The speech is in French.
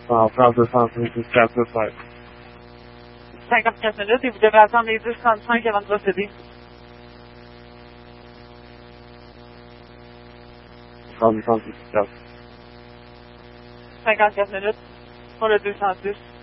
en France 206 jusqu'à 5. 54 minutes et vous devez attendre les 10:35 avant de procéder. 106 4. 54 minutes pour le 210.